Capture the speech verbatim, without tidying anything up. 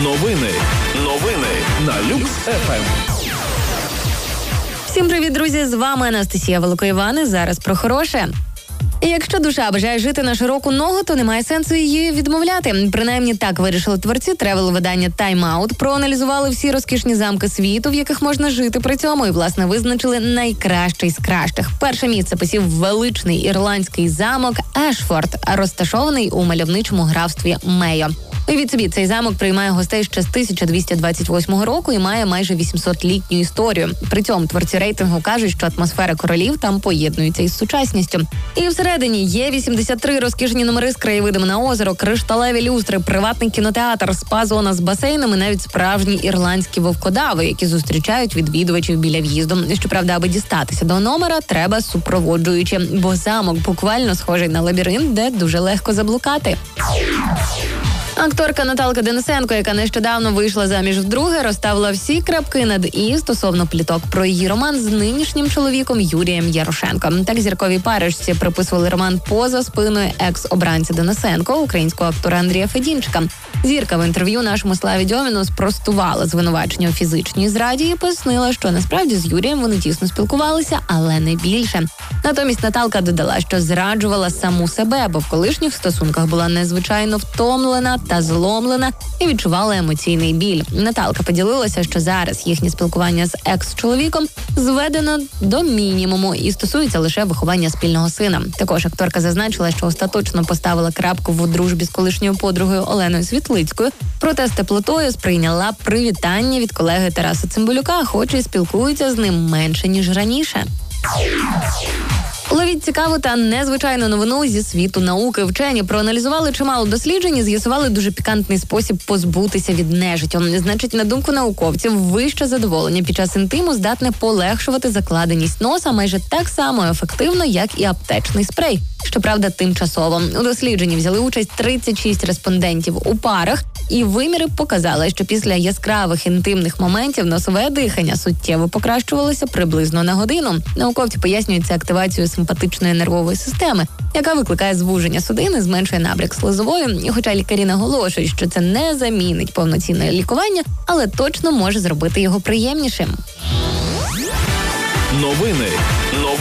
Новини. Новини на Люкс еф ем. Всім привіт, друзі! З вами Анастасія Великоївани. Зараз про хороше. І якщо душа бажає жити на широку ногу, то немає сенсу її відмовляти. Принаймні так вирішили творці тревел-видання Time Out. Проаналізували всі розкішні замки світу, в яких можна жити при цьому, і, власне, визначили найкращий з кращих. Перше місце посів величний ірландський замок Ешфорд, розташований у мальовничому графстві Мейо. Уявіть собі, цей замок приймає гостей ще з тисяча двісті двадцять восьмого року і має майже вісімсотлітню історію. При цьому творці рейтингу кажуть, що атмосфера королів там поєднується із сучасністю. І всередині є вісімдесят три розкішні номери з краєвидами на озеро, кришталеві люстри, приватний кінотеатр, спа-зона з басейном і навіть справжні ірландські вовкодави, які зустрічають відвідувачів біля в'їзду. Щоправда, аби дістатися до номера, треба супроводжуючи, бо замок буквально схожий на лабіринт, де дуже легко заблукати. Акторка Наталка Денисенко, яка нещодавно вийшла заміж вдруге, розставила всі крапки над «і» стосовно пліток про її роман з нинішнім чоловіком Юрієм Ярошенком. Так зірковій парижці приписували роман поза спиною екс-обранця Денисенко, українського актора Андрія Федінчика. Зірка в інтерв'ю нашому Славі Дьоміну спростувала звинувачення у фізичній зраді і пояснила, що насправді з Юрієм вони тісно спілкувалися, але не більше. Натомість Наталка додала, що зраджувала саму себе, бо в колишніх стосунках була незвичайно втомлена та зломлена і відчувала емоційний біль. Наталка поділилася, що зараз їхнє спілкування з екс-чоловіком зведено до мінімуму і стосується лише виховання спільного сина. Також акторка зазначила, що остаточно поставила крапку в дружбі з колишньою подругою Оленою Світлицькою, проте з теплотою сприйняла привітання від колеги Тараса Цимбалюка, хоч і спілкується з ним менше, ніж раніше. Ловіть цікаву та незвичайну новину зі світу науки. Вчені проаналізували чимало досліджень і з'ясували дуже пікантний спосіб позбутися від нежиттю. Значить, на думку науковців, вище задоволення під час інтиму здатне полегшувати закладеність носа майже так само ефективно, як і аптечний спрей. Щоправда, тимчасово. У дослідженні взяли участь тридцять шість респондентів у парах, і виміри показали, що після яскравих інтимних моментів носове дихання суттєво покращувалося приблизно на годину. Науковці пояснюють це активацією симпатичної нервової системи, яка викликає звуження судин і зменшує набряк слизової. І хоча лікарі наголошують, що це не замінить повноцінне лікування, але точно може зробити його приємнішим. Новини. Новини.